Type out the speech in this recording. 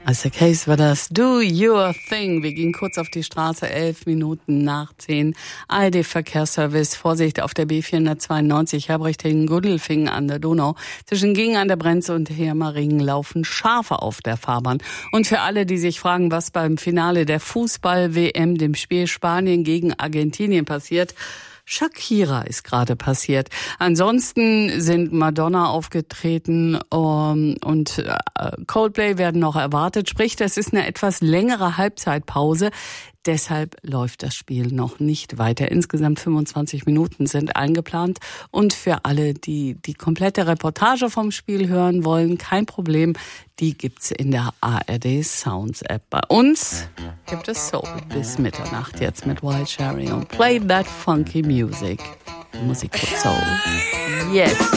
Als Case war das Do Your Thing. Wir gehen kurz auf die Straße, 11 Minuten nach 10. ARD-Verkehrsservice, Vorsicht auf der B492 Herbrechtingen-Guddelfingen an der Donau. Zwischen Gingen an der Brenz und Hermaringen laufen Schafe auf der Fahrbahn. Und für alle, die sich fragen, was beim Finale der Fußball-WM, dem Spiel Spanien gegen Argentinien passiert, Shakira ist gerade passiert. Ansonsten sind Madonna aufgetreten und Coldplay werden noch erwartet. Sprich, das ist eine etwas längere Halbzeitpause. Deshalb läuft das Spiel noch nicht weiter. Insgesamt 25 Minuten sind eingeplant. Und für alle, die die komplette Reportage vom Spiel hören wollen, kein Problem. Die gibt's in der ARD Sounds App. Bei uns gibt es Soul bis Mitternacht jetzt mit Wild Cherry und Play That Funky Music. Musik für Soul. Yes.